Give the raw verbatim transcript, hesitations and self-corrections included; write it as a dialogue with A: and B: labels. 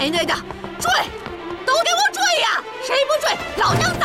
A: 内内的，追！都给我追呀！谁不追，老娘打！